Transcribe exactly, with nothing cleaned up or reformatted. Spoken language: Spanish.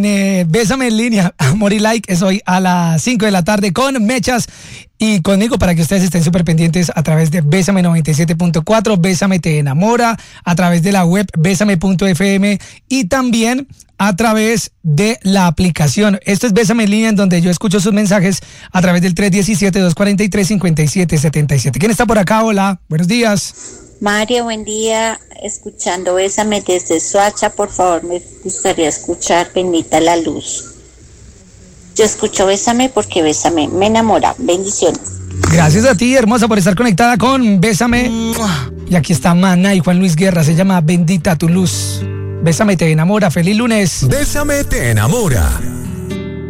Eh, Bésame en línea, Amor y Like, es hoy a las cinco de la tarde con Mechas y conmigo para que ustedes estén súper pendientes a través de Bésame noventa y siete punto cuatro, Bésame te enamora, a través de la web bésame punto f m y también a través de la aplicación. Esto es Bésame en línea, en donde yo escucho sus mensajes a través del tres uno siete, dos cuatro tres, cinco siete siete siete. ¿Quién está por acá? Hola, buenos días. Mario, buen día, escuchando Bésame desde Soacha, por favor, me gustaría escuchar Bendita la Luz. Yo escucho Bésame porque Bésame me enamora. Bendiciones. Gracias a ti, hermosa, por estar conectada con Bésame. Y aquí está Maná y Juan Luis Guerra, se llama Bendita tu Luz. Bésame te enamora, feliz lunes. Bésame te enamora.